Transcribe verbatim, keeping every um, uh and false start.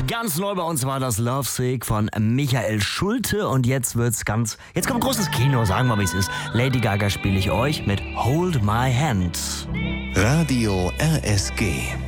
Ganz neu bei uns war das Lovesick von Michael Schulte und jetzt wird's ganz, jetzt kommt großes Kino, sagen wir wie es ist. Lady Gaga spiele ich euch mit Hold My Hand. Radio R S G.